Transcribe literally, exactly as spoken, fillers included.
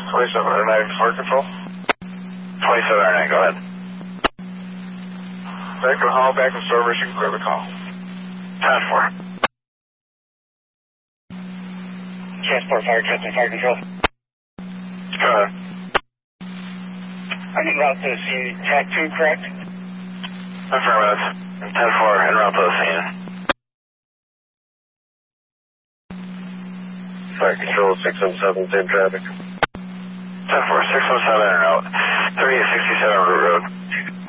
twenty-seven oh nine, Fire Control. twenty-seven oh nine, go ahead. Back to Hall, back to service, you can clear the call. ten four. Transport Fire, Captain Fire Control. Go ahead. I'm en route to the scene, track two, correct? Affirmative. ten four, en route to the scene. Fire Control, six oh seven, same traffic. ten four, six oh seven en route. thirty-eight sixty-seven Route Road.